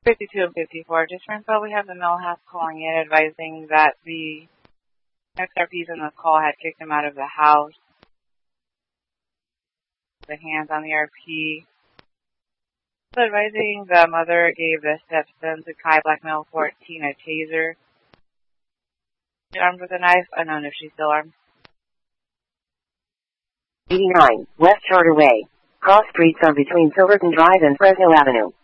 52 and 54. Just for info, we have the male half calling in advising that the XRPs in the call had kicked him out of the house. The hands on the RP. So advising the mother gave the stepson to Kai Black Male 14 a taser. Armed with a knife, unknown if she's still armed. 89, West Charter Way. Cross streets are between Silverton Drive and Fresno Avenue.